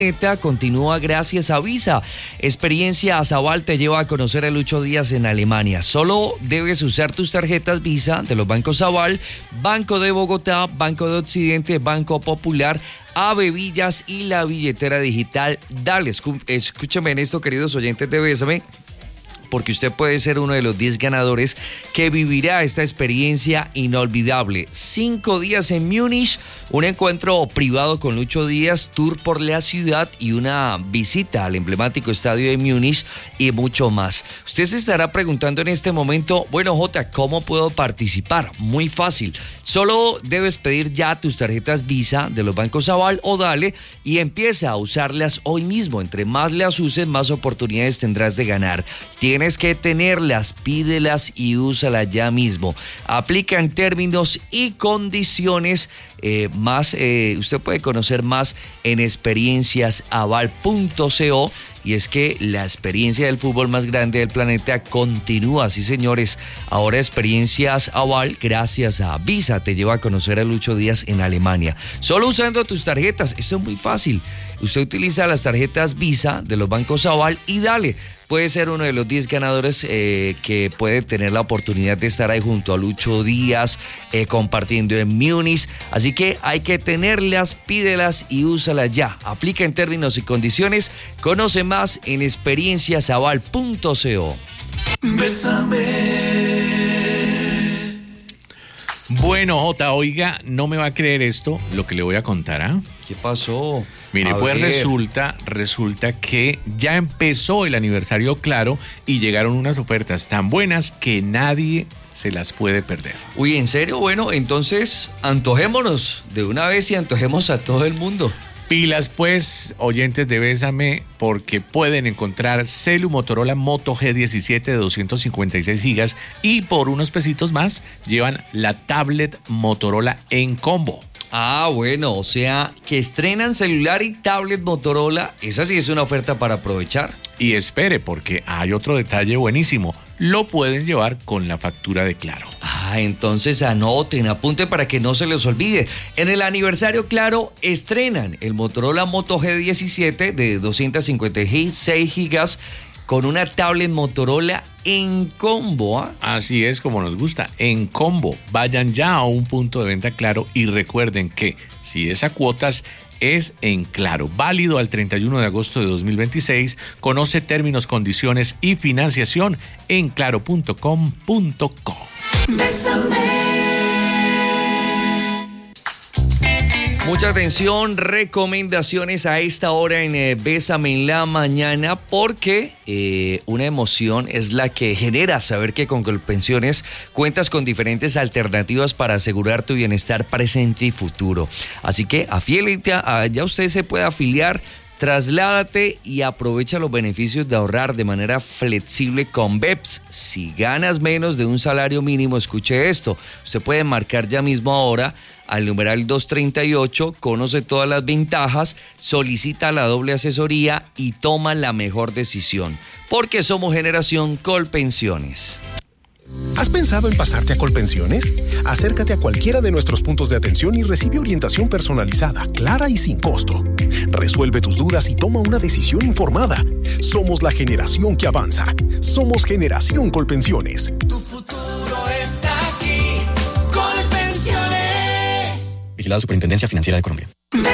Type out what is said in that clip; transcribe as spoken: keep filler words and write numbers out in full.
Esta continúa gracias a Visa. Experiencia Azabal te lleva a conocer el Lucho Díaz en Alemania. Solo debes usar tus tarjetas Visa de los bancos Aval, Banco de Bogotá, Banco de Occidente, Banco Popular, Avevillas y la billetera digital. Dale, escúchame en esto, queridos oyentes de Bésame, porque usted puede ser uno de los diez ganadores que vivirá esta experiencia inolvidable. Cinco días en Múnich, un encuentro privado con Lucho Díaz, tour por la ciudad y una visita al emblemático estadio de Múnich y mucho más. Usted se estará preguntando en este momento, bueno, Jota, ¿cómo puedo participar? Muy fácil. Solo debes pedir ya tus tarjetas Visa de los bancos Aval o Dale y empieza a usarlas hoy mismo. Entre más las uses, más oportunidades tendrás de ganar. Tienes que tenerlas, pídelas y úsalas ya mismo. Aplican términos y condiciones. Eh, más, eh, usted puede conocer más en experiencias aval punto co. Y es que la experiencia del fútbol más grande del planeta continúa, sí señores. Ahora Experiencias Aval, gracias a Visa, te lleva a conocer a Lucho Díaz en Alemania. Solo usando tus tarjetas, esto es muy fácil. Usted utiliza las tarjetas Visa de los bancos Aval y Dale. Puede ser uno de los diez ganadores eh, que puede tener la oportunidad de estar ahí junto a Lucho Díaz, eh, compartiendo en Múnich. Así que hay que tenerlas, pídelas y úsalas ya. Aplica en términos y condiciones. Conoce más en experiencias aval punto co. Bésame. Bueno, Jota, oiga, no me va a creer esto, lo que le voy a contar, ¿ah? ¿eh? ¿Qué pasó? Mire, A pues ver. resulta, resulta que ya empezó el aniversario Claro y llegaron unas ofertas tan buenas que nadie se las puede perder. Uy, ¿en serio? Bueno, entonces antojémonos de una vez y antojemos a todo el mundo. Pilas pues, oyentes de Bésame, porque pueden encontrar celu Motorola Moto G diecisiete de doscientos cincuenta y seis gigas y por unos pesitos más llevan la tablet Motorola en combo. Ah, bueno, o sea, que estrenan celular y tablet Motorola, esa sí es una oferta para aprovechar. Y espere, porque hay otro detalle buenísimo, lo pueden llevar con la factura de Claro. Ah, entonces anoten, apunten para que no se les olvide. En el aniversario Claro, estrenan el Motorola Moto G diecisiete de doscientos cincuenta y seis gigas con una tablet Motorola en combo, ¿eh? Así es como nos gusta, en combo. Vayan ya a un punto de venta Claro y recuerden que si es a cuotas es en Claro. Válido al treinta y uno de agosto de dos mil veintiséis. Conoce términos, condiciones y financiación en claro punto com punto co. Mucha atención, recomendaciones a esta hora en eh, Bésame en la mañana, porque eh, una emoción es la que genera saber que con Colpensiones cuentas con diferentes alternativas para asegurar tu bienestar presente y futuro. Así que afíliate, a, ya usted se puede afiliar. Trasládate y aprovecha los beneficios de ahorrar de manera flexible con B E P S. Si ganas menos de un salario mínimo, escuche esto. Usted puede marcar ya mismo ahora al numeral doscientos treinta y ocho, conoce todas las ventajas, solicita la doble asesoría y toma la mejor decisión. Porque somos generación Colpensiones. ¿Has pensado en pasarte a Colpensiones? Acércate a cualquiera de nuestros puntos de atención y recibe orientación personalizada, clara y sin costo. Resuelve tus dudas y toma una decisión informada. Somos la generación que avanza. Somos Generación Colpensiones. Tu futuro está aquí. Colpensiones. Vigilado Superintendencia Financiera de Colombia.